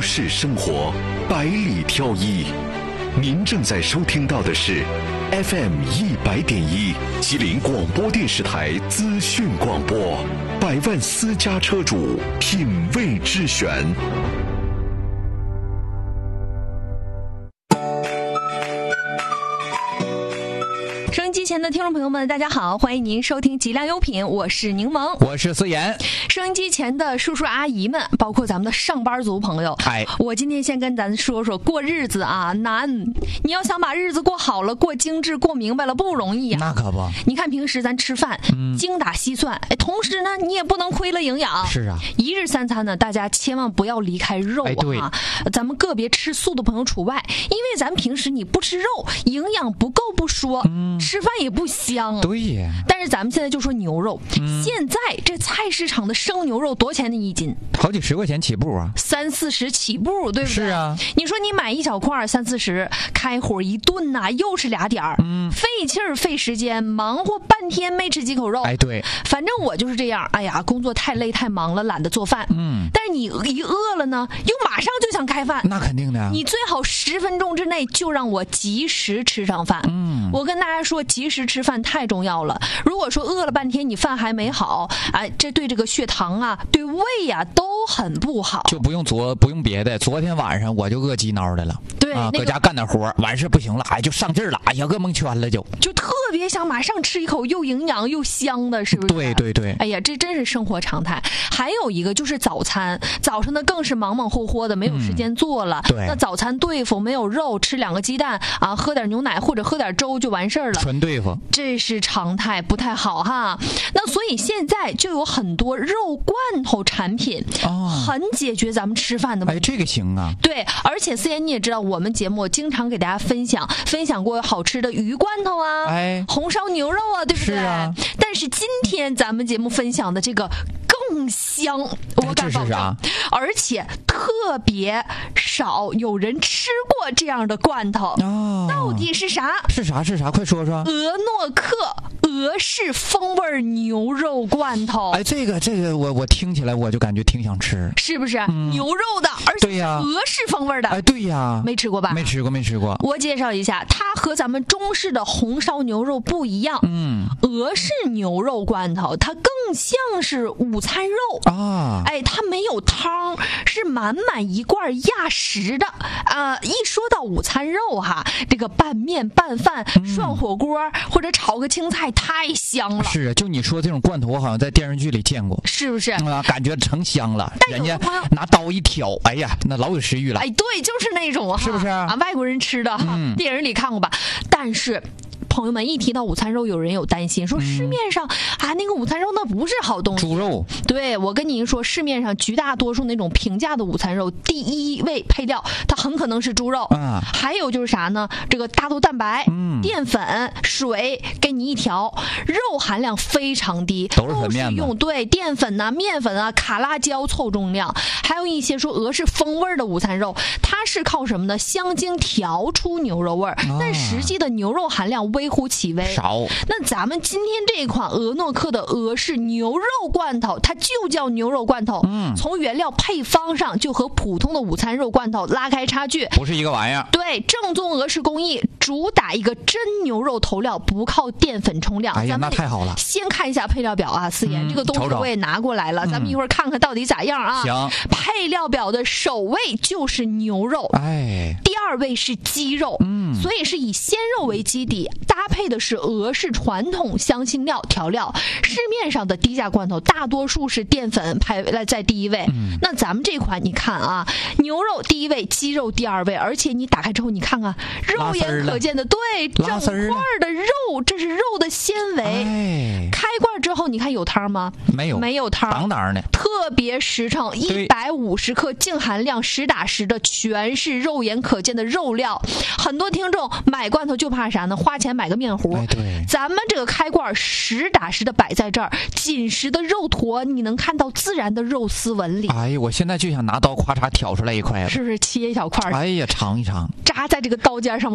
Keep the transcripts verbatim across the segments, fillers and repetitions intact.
市生活，百里挑一。您正在收听到的是 F M 一百点一吉林广播电视台资讯广播，百万私家车主品味之选。 收音机前的听众朋友们，大家好，欢迎您收听吉良优品，我是柠檬， 我是思妍。 收音机前的叔叔阿姨们，包括咱们的上班族朋友， 哎， 我今天先跟咱说说过日子啊，难。你要想把日子过好了，过精致，过明白了，不容易啊。 那可不。 你看平时咱吃饭，嗯、精打细算，哎，同时呢，你也不能亏了营养。 是啊。 一日三餐呢，大家千万不要离开肉啊。 哎、对。 咱们个别吃素的朋友除外，因为咱平时你不吃肉，营养不够不说，嗯、吃饭也不香。 对呀。 但是咱们现在就说牛肉， 嗯、 现在这菜市场的生牛肉多少钱呢一斤？ 好几十块钱起步啊， 三四十起步，对不对？ 是啊。 你说你买一小块三四十，开火一炖呐、啊，又是俩点儿，嗯，费气儿费时间，忙活半天没吃几口肉。 哎，对， 反正我就是这样。哎呀，工作太累太忙了，懒得做饭。嗯，但是你一饿了呢，又马上就想开饭。 那肯定的。 你最好十分钟之内就让我及时吃上饭。嗯，我跟大家说，及时吃饭太重要了。如果说饿了半天，你饭还没好，哎，这对这个血糖啊，对胃呀、啊、都很不好。 就不用昨不用别的，昨天晚上我就饿鸡挠的了。 对， 啊， 那个、 搁家干点活，完事不行了，哎，就上劲儿了，哎呀，饿蒙圈了就。 就特别想马上吃一口又营养又香的，是不是？ 对对对。 哎呀，这真是生活常态。还有一个就是早餐，早上呢更是忙忙活活的，没有时间做了。 嗯、对。 那早餐对付，没有肉，吃两个鸡蛋啊，喝点牛奶或者喝点粥就完事儿了。 纯对付。 这是常态，不太好哈。那所以现在就有很多肉罐头产品，哦、很解决咱们吃饭的问题。 哎，这个行啊。 对，而且思妍你也知道，我们节目经常给大家分享分享过好吃的鱼罐头啊， 哎， 红烧牛肉啊，对不对？ 是啊。 但是今天咱们节目分享的这个更香，我敢保证， 哎、 而且特别少有人吃过这样的罐头。哦，到底是啥？ 是啥？是啥？快说说。 俄诺克俄式风味牛肉罐头。 哎，这个这个我我听起来我就感觉挺想吃， 是不是？嗯、牛肉的，而且俄式风味的。 哎，对呀。 没吃过吧？ 没吃过，没吃过。 我介绍一下，它和咱们中式的红烧牛肉不一样。嗯，俄式牛肉罐头它更像是午餐肉啊。哎，它没有汤，是满满一罐压实的啊、呃。一说到午餐肉哈，这个拌面、拌饭、涮火锅、嗯、或者炒个青菜，太香了。 是啊，就你说这种罐头，我好像在电视剧里见过， 是不是？ 啊，感觉成香了。人家拿刀一挑，哎呀，那老有食欲了。 哎，对，就是那种哈， 是不是啊？ 外国人吃的哈，嗯、电影里看过吧？但是。朋友们一提到午餐肉，有人有担心，说市面上、嗯、啊那个午餐肉那不是好东西， 猪肉。 对，我跟您说，市面上绝大多数那种平价的午餐肉，第一位配料它很可能是猪肉啊。还有就是啥呢？这个大豆蛋白、嗯、淀粉、水给你一调，肉含量非常低， 都是粉面子，用对淀粉呐、啊、面粉啊、卡拉胶凑重量。还有一些说俄式风味的午餐肉，它是靠什么呢？香精调出牛肉味儿、啊，但实际的牛肉含量微乎其微， 少。 那咱们今天这款俄诺克的俄式牛肉罐头，它就叫牛肉罐头。嗯，从原料配方上就和普通的午餐肉罐头拉开差距， 不是一个玩意儿。 对，正宗俄式工艺，主打一个真牛肉头料，不靠淀粉冲量。 哎呀，那太好了。 先看一下配料表啊，思妍、嗯，这个东西我也拿过来了， 瞅瞅咱们一会儿看看到底咋样啊？ 行。 配料表的首位就是牛肉， 哎， 第二位是鸡肉，嗯，所以是以鲜肉为基底，搭配的是俄式传统香辛料调料。市面上的低价罐头大多数是淀粉排在第一位、嗯、那咱们这款你看啊，牛肉第一位，鸡肉第二位，而且你打开之后你看看肉眼可见的，对，整块的肉，这是肉的纤维、哎、开罐之后你看有汤吗？ 没有， 没有汤， 当当的， 特别实诚，一百五十克净含量实打实的全是肉眼可见的肉料。很多听众买罐头就怕啥呢？花钱买个面糊、 哎、对， 咱们这个开罐实打实的摆在这儿，紧实的肉坨你能看到自然的肉丝纹理。 哎呀，我现在就想拿刀咔嚓挑出来一块， 是不是切一小块？ 哎呀，尝一尝， 扎在这个刀尖上往嘴里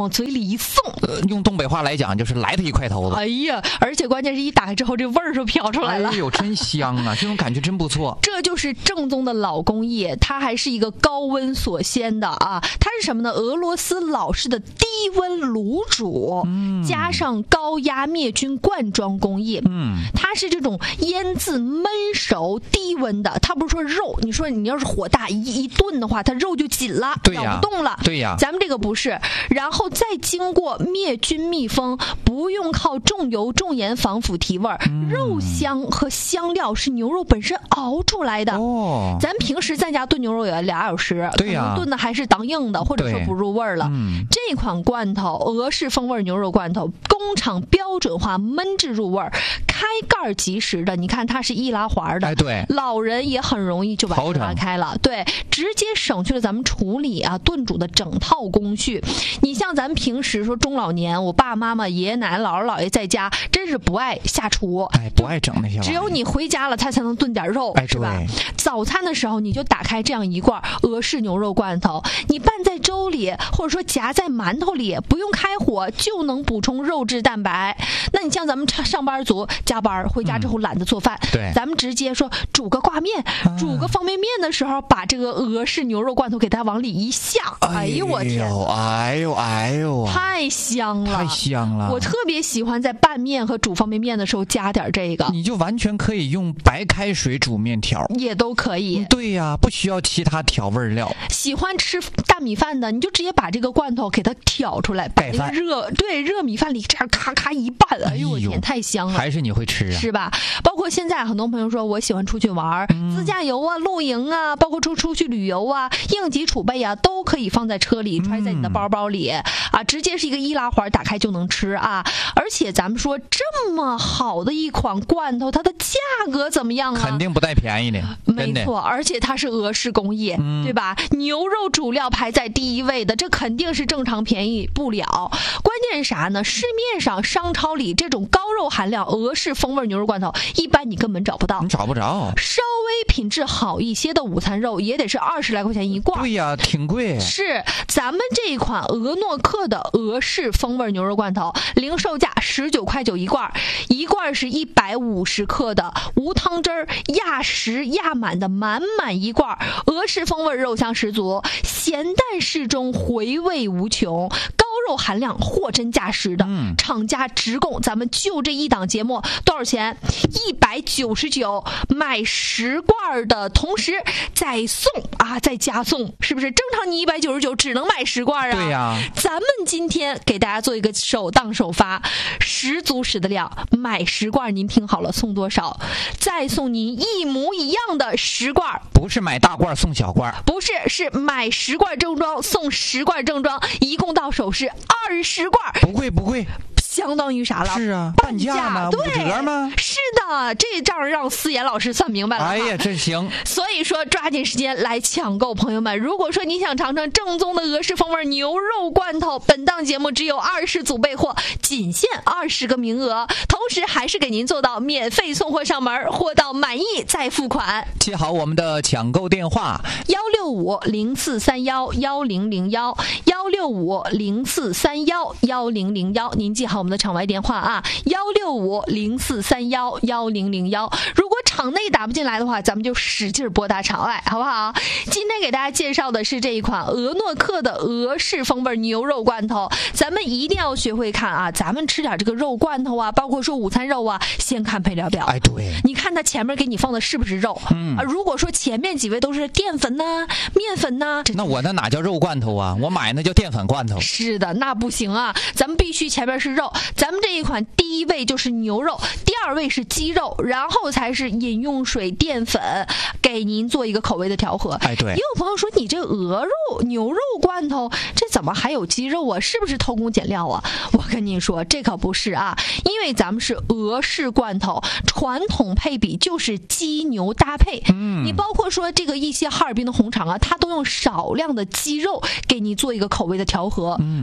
一送。 呃、用东北话来讲，就是来他一块头子。 哎呀，而且关键是一打开之后，这味儿就飘出来了。 哎呦，真香啊！这种感觉真不错。 这就是正宗的老工艺，它还是一个高温所鲜的啊！它是什么呢？俄罗斯老式的低温炉煮，嗯、加上高压灭菌灌装工艺。嗯，它是这种腌制焖熟低温的。它不是说肉，你说你要是火大一一炖的话，它肉就紧了， 对呀， 咬不动了。 对呀， 咱们这个不是，然后再经过灭菌密封，不用靠重油重盐防腐提味儿，嗯、肉香和香料是牛肉本身熬出来的。哦，咱平时在家炖牛肉也俩小时， 对呀， 炖的还是当硬的，或者说不入味儿了。嗯、这款罐头俄式风味牛肉罐头，工厂标准化焖制入味儿，开盖即食的。你看它是易拉环的， 哎，对， 老人也很容易就把它拉开了，对，直接省去了咱们处理啊炖煮的整套工序。你像咱平时说中老年，我爸爸妈妈、爷爷奶奶、姥姥姥爷在家，真是不爱下厨， 哎，不爱整那些。 只有你回家了，他才能炖点肉， 哎， 是吧？早餐的时候，你就打开这样一罐俄式牛肉罐头，你拌在粥里，或者说夹在馒头里，不用开火就能补充肉质蛋白。那你像咱们上班族加班回家之后懒得做饭， 嗯、对， 咱们直接说煮个挂面、啊、煮个方便面的时候，把这个俄式牛肉罐头给它往里一下，哎呦我天， 哎呦哎呦， 太香了， 太香了！ 我特别喜欢在拌面和煮方便面的时候加点这个。 你就完全可以用白开水煮面条， 也都可以。 对呀，不需要其他调味料。 喜欢吃大米饭的，你就直接把这个罐头给它挑出来，把这个热对热米饭里这样咔咔一拌，哎呦我天，太香了！ 还是你会吃啊？ 是吧？包括现在很多朋友说我喜欢出去玩，嗯、自驾游啊、露营啊，包括出出去旅游啊，应急储备啊，都可以放在车里，揣在你的包包里、嗯、啊，直接是一个易拉环，打开就能吃啊！而且咱们说这么好的一款罐头，它的价格怎么样啊？ 肯定不带便宜的， 没错，而且它是俄式工艺，嗯、对吧？牛肉主料排在第一位的，这肯定是正常便宜不了。关键是啥呢？市面上商超里这种高肉含量俄式风味牛肉罐头，一般你根本找不到， 你找不着。 稍微品质好一些的午餐肉也得是二十来块钱一罐。 对呀，挺贵。 是咱们这一款俄诺克的俄式风味牛肉罐头，零售价十九块九一罐，一罐是一百五十克的无汤汁儿压实压满的满满一罐，俄式风味肉香十足，咸淡适中，回味无穷，高肉含量货真价实的，嗯、厂家直供。咱们就这一档节目多少钱？一百九十九，买十罐的同时再送啊，再加送，是不是？正常你一百九十九只能买十罐啊。 对呀、啊。 咱们今天给大家做一个首档首发，十足十的量，买十罐，您听好了，送多少？再送您一模一样的十罐， 不是买大罐送小罐， 不是，是买十罐正装送十罐正装，一共到手是二十罐。 不贵不贵。 相当于啥了？ 是啊， 半价吗？五折吗？ 是的，这账让思妍老师算明白了。 哎呀，真行！ 所以说，抓紧时间来抢购，朋友们。如果说你想尝尝正宗的俄式风味牛肉罐头，本档节目只有二十组备货，仅限二十个名额，同时还是给您做到免费送货上门，货到满意再付款。 记好我们的抢购电话： 幺六五零四三幺幺零零幺，幺六五零四三幺幺零零幺。您记好我们的场外电话啊，幺六五零四三幺幺零零幺。如果场内打不进来的话，咱们就使劲拨打场外，好不好？今天给大家介绍的是这一款俄诺克的俄式风味牛肉罐头，咱们一定要学会看啊！咱们吃点这个肉罐头啊，包括说午餐肉啊，先看配料表。 哎，对， 你看它前面给你放的是不是肉？嗯啊，如果说前面几位都是淀粉呐、啊、面粉呐、啊， 那我那哪叫肉罐头啊？我买那叫淀粉罐头。 是的，那不行啊，咱们必须前面是肉。咱们这一款第一位就是牛肉，第二位是鸡肉，然后才是饮用水、淀粉，给您做一个口味的调和。 哎，对。 也有朋友说你这鹅肉、牛肉罐头，这怎么还有鸡肉啊？是不是偷工减料啊？我跟你说，这可不是啊，因为咱们是俄式罐头，传统配比就是鸡牛搭配。嗯，你包括说这个一些哈尔滨的红肠啊，它都用少量的鸡肉给你做一个口味的调和。嗯，中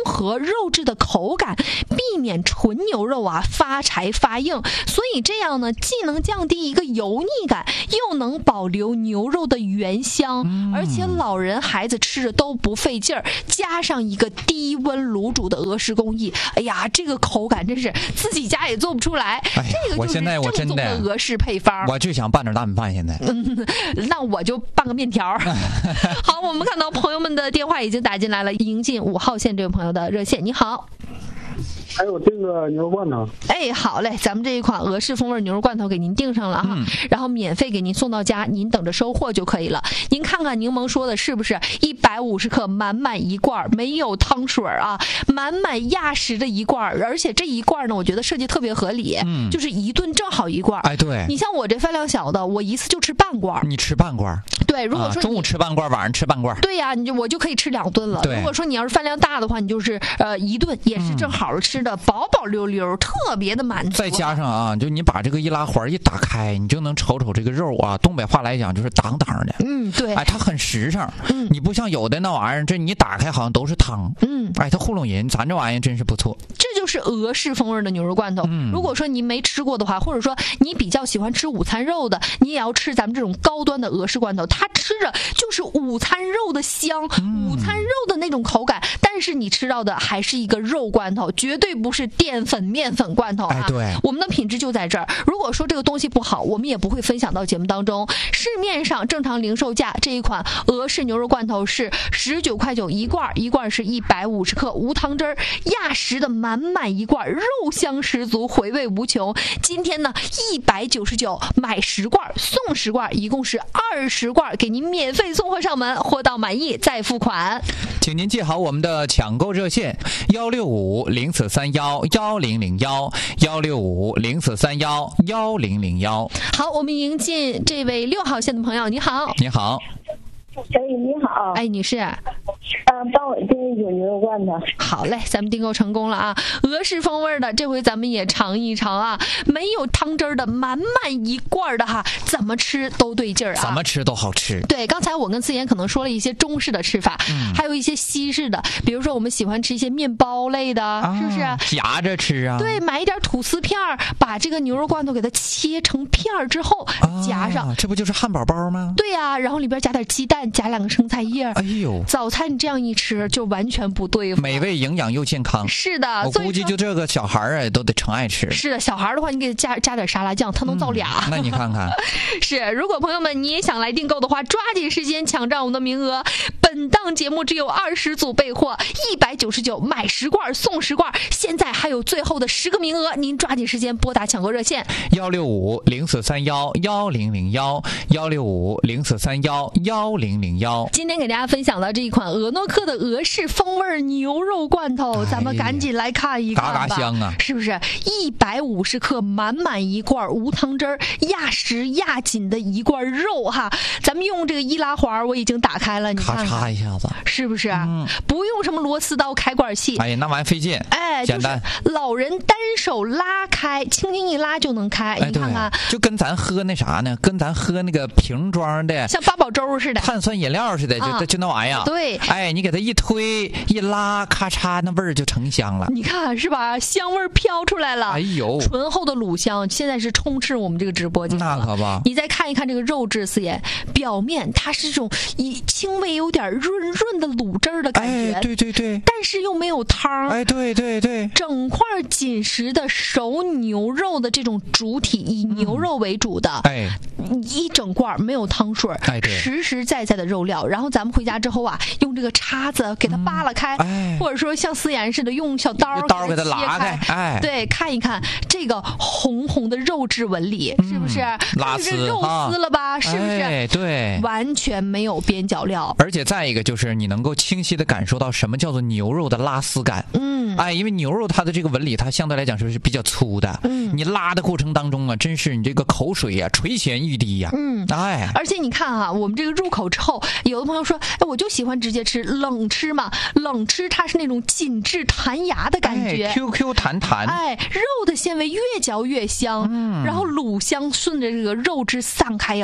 和肉质的口感，避免纯牛肉啊发柴发硬。所以这样呢，既能降低一个油腻感，又能保留牛肉的原香，嗯、而且老人孩子吃着都不费劲儿。加上一个低温卤煮的俄式工艺，哎呀，这个口感真是自己家也做不出来。哎、这个就是正宗的俄式配方。 我就想拌点大米饭现在。 嗯，那我就拌个面条。好，我们看到朋友们的电话已经打进来了，迎进五号线这位朋友的热线，你好。 还有这个牛肉罐头， 哎，好嘞，咱们这一款俄式风味牛肉罐头给您订上了哈，嗯、然后免费给您送到家，您等着收货就可以了。您看看柠檬说的是不是一百五十克满满一罐，没有汤水啊，满满压实的一罐，而且这一罐呢，我觉得设计特别合理，嗯、就是一顿正好一罐。 哎，对， 你像我这饭量小的，我一次就吃半罐。 你吃半罐？ 对，如果说、 啊、中午吃半罐，晚上吃半罐。 对呀、啊，你就我就可以吃两顿了。如果说你要是饭量大的话，你就是呃一顿也是正好吃的，饱饱溜溜，特别的满足。 再加上啊，就你把这个易拉环一打开，你就能瞅瞅这个肉啊，东北话来讲就是当当的。 嗯，对。 哎，它很实诚。 嗯， 你不像有的那玩意儿，这你打开好像都是汤。 嗯， 哎，它糊弄人，咱这玩意儿真是不错。 这就是俄式风味的牛肉罐头。嗯，如果说您没吃过的话，或者说你比较喜欢吃午餐肉的，你也要吃咱们这种高端的俄式罐头，它吃着就是午餐肉的香，嗯、午餐肉的那种口感，但是你吃到的还是一个肉罐头，绝对不是淀粉面粉罐头啊。 哎，对， 我们的品质就在这儿。如果说这个东西不好，我们也不会分享到节目当中。市面上正常零售价这一款俄式牛肉罐头是十九块九一罐，一罐是一百五十克，无汤汁儿，压实的满满一罐，肉香十足，回味无穷。今天呢，一百九十九买十罐送十罐，一共是二十罐，给您免费送货上门，货到满意再付款。 请您记好我们的抢购热线：幺六五零四三幺幺零零幺，幺六五零四三幺幺零零幺。 好，我们迎进这位六号线的朋友，你好。 你好。 哎，你好。 哎，女士。 呃，帮我订一组牛肉罐头。 好嘞，咱们订购成功了啊！俄式风味的，这回咱们也尝一尝啊！没有汤汁的，满满一罐的哈，怎么吃都对劲儿啊！ 怎么吃都好吃。 对，刚才我跟思妍可能说了一些中式的吃法，嗯、还有一些西式的，比如说我们喜欢吃一些面包类的，啊、是不是？ 夹着吃啊。 对，买一点吐司片儿，把这个牛肉罐头给它切成片儿之后，啊、夹上， 这不就是汉堡包吗？ 对呀、啊，然后里边加点鸡蛋，加两个生菜叶。 哎呦， 早餐你这样一吃就完全不对付， 美味、营养又健康。 是的， 我估计就这个小孩儿都得成爱吃。 是的，小孩的话，你给他加加点沙拉酱，他能造俩。 嗯、那你看看， 是。如果朋友们你也想来订购的话，抓紧时间抢占我们的名额。本档节目只有二十组备货，一百九十九买十罐送十罐，现在还有最后的十个名额，您抓紧时间拨打抢购热线： 幺六五零四三幺幺零零幺，幺六五零四三幺幺零零幺。 今天给大家分享了这一款俄诺克的俄式风味牛肉罐头，哎、咱们赶紧来看一看吧， 嘎嘎香啊！ 是不是一百五十克满满一罐无汤汁儿压实压紧的一罐肉哈？咱们用这个易拉环我已经打开了，你看看， 咔嚓一下子， 是不是？嗯、不用什么螺丝刀、开罐器， 哎呀，那玩意费劲， 哎， 简单， 就是老人单手拉开，轻轻一拉就能开， 哎、 你看看， 就跟咱喝那啥呢？跟咱喝那个瓶装的， 像八宝粥似的， 碳酸饮料似的，就、啊、就那玩意儿。 对， 哎，你给它一推一拉，咔嚓，那味儿就成香了。 你看是吧？香味儿飘出来了。 哎呦， 醇厚的卤香，现在是充斥我们这个直播间。 那可不。 你再看一看这个肉质，四爷，表面它是这种以轻微有点润润的卤汁儿的感觉。 哎，对对对。 但是又没有汤。 哎，对对对。 整块紧实的熟牛肉的这种主体，以牛肉为主的。 嗯、哎。 一整罐没有汤水， 哎，对， 实实在在的肉料。然后咱们回家之后啊，用这个叉子给它扒拉开， 嗯哎、 或者说像思妍似的用小刀刀给它拉开， 哎，对，看一看这个红红的肉质纹理，嗯、是不是？ 拉丝肉丝了吧？啊、是不是？ 哎，对， 完全没有边角料。 而且再一个就是你能够清晰的感受到什么叫做牛肉的拉丝感。 嗯， 哎，因为牛肉它的这个纹理，它相对来讲是比较粗的。嗯，你拉的过程当中啊，真是你这个口水呀、啊、垂涎欲滴呀、啊。 嗯。 哎， 而且你看啊，我们这个入口之后，有的朋友说，哎，我就喜欢直接吃，冷吃嘛，冷吃它是那种紧致弹牙的感觉， 哎、Q Q 弹弹， 哎，肉的纤维越嚼越香，嗯，然后卤香顺着这个肉汁散开呀，不柴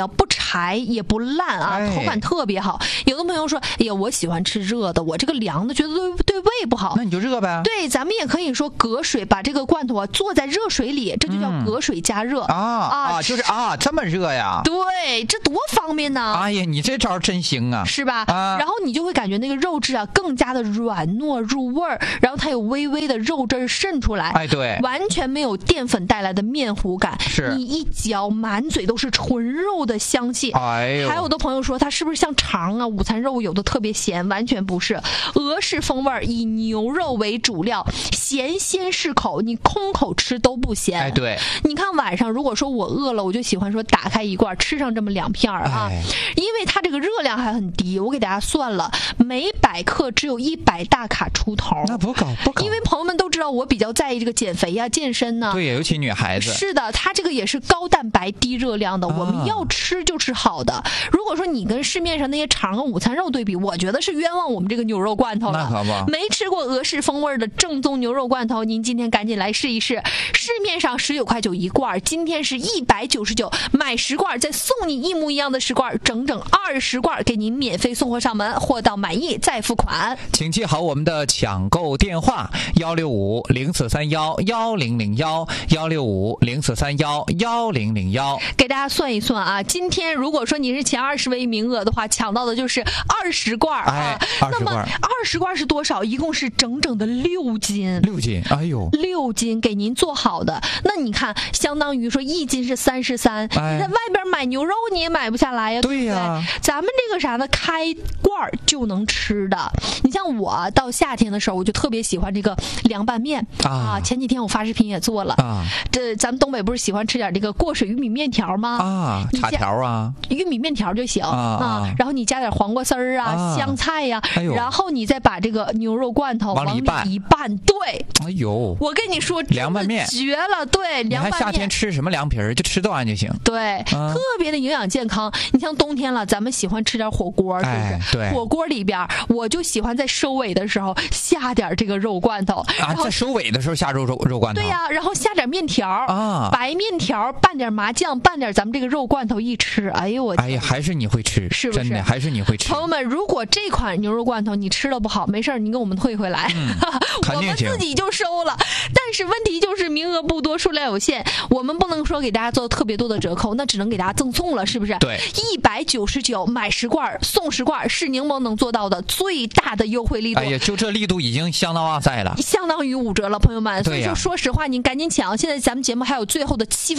柴也不烂啊， 哎、 口感特别好。有的朋友说，哎呀，我喜欢吃热的，我这个凉的觉得对对胃不好， 那你就热呗。 对，咱们也可以说隔水，把这个罐头啊做在热水里，这就叫隔水加热、 嗯、啊啊，就是啊，这么热呀？ 对，这多方便呢！ 哎呀，你这招真行啊， 是吧？ 啊， 然后你就会感觉那个肉质啊更加的软糯入味儿，然后它有微微的肉汁渗出来， 哎，对， 完全没有淀粉带来的面糊感， 是你一嚼满嘴都是纯肉的香气。 哎呦， 还有的朋友说它是不是像肠啊？午餐肉有的特别咸，完全不是，俄式风味以牛肉为主料，咸鲜适口，你空口吃都不咸。 哎，对， 你看晚上如果说我饿了，我就喜欢说打开一罐吃上这么两片儿啊、 哎， 因为它这个热量还很低，我给大家算了，每百克只有一百大卡出头， 那不高不高。 因为朋友们都知道我比较在意这个减肥呀、啊、健身呢。 对，尤其女孩子。 是的，它这个也是高蛋白低热量的、啊，我们要吃就吃好的。如果说你跟市面上那些肠啊午餐肉对比，我觉得是冤枉我们这个牛肉罐头了。 那可不， 没吃过俄式风味的正宗牛肉罐头，您今天赶紧来试一试。市面上十九块九一罐，今天是一百九十九，买十罐再送你一模一样的十罐，整整二十罐给您免费送货上门，货到满意再付款。 请记好我们的抢购电话：幺六五零四三幺幺零零幺幺六五零四三幺幺零零幺。 给大家算一算啊，今天如果说你是前二十位名额的话，抢到的就是二十罐啊。 哎，二十罐， 那么二十罐是多少？一共是整整的六斤。 六斤，哎呦， 六斤给您做好的。那你看，相当于说一斤是三十三，你在外边买牛肉你也买不下来呀， 对呀。 咱们这个啥呢？开罐就能吃的。你像我到夏天的时候，我就特别喜欢这个凉拌面 啊, 啊。前几天我发视频也做了啊。这咱们东北不是喜欢吃点这个过水玉米面条吗？ 啊，茶条啊， 玉米面条就行 啊, 啊。 然后你加点黄瓜丝儿啊、啊香菜呀、啊哎，然后你再把这个牛肉罐头往里一拌，对。 哎呦， 我跟你说， 凉拌面绝了，对，凉拌面。 你还夏天吃什么凉皮儿？就吃豆干就行。 对、啊，特别的营养健康。你像冬天了，咱们喜欢吃点火锅，是不是？ 哎、对， 火锅里边，我就喜欢在收尾的时候下点这个肉罐头。 啊，在收尾的时候下肉肉肉罐头。 对呀、啊，然后下点面条啊， 白面条拌点麻酱，拌点咱们这个肉罐头一吃，哎呦我！ 哎呀，还是你会吃， 是不是？ 真的，还是你会吃。 朋友们，如果这款牛肉罐头你吃了不好，没事你给我们退回来， 嗯、 我们自己就收了。但是问题就是名额不多，数量有限，我们不能说给大家做特别多的折扣，那只能给大家赠送了，是不是？ 对， 一百九十九买十罐送十罐，是柠檬能做到的最大的优惠力度。 哎呀，就这力度已经相当哇塞了， 相当于五折了，朋友们。 对呀、 所以说，说实话，您赶紧抢，现在咱们节目还有最后的七分。